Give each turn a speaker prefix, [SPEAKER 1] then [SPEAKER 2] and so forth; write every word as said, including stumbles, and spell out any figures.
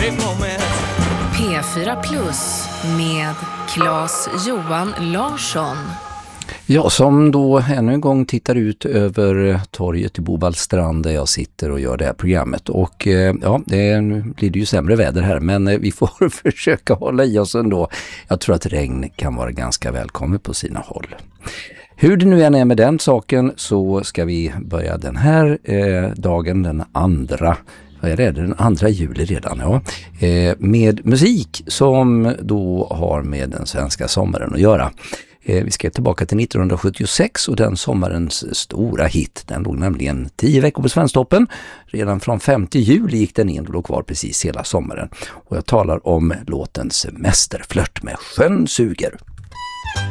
[SPEAKER 1] P fyra Plus med Claes Johan Larsson.
[SPEAKER 2] Ja, som då ännu en gång tittar ut över torget i Bovallstrand där jag sitter och gör det här programmet. Och ja, det blir det ju sämre väder här, men vi får försöka hålla i oss ändå. Jag tror att regn kan vara ganska välkommet på sina håll. Hur det nu än är med den saken så ska vi börja den här eh, dagen, den andra Vad är det? Den andra juli redan, ja. Eh, med musik som då har med den svenska sommaren att göra. Eh, vi ska tillbaka till nittonhundrasjuttiosex och den sommarens stora hit. Den låg nämligen tio veckor på Svensktoppen. Redan från femte juli gick den in och låg kvar precis hela sommaren. Och jag talar om låten Semesterflört med Sjön suger.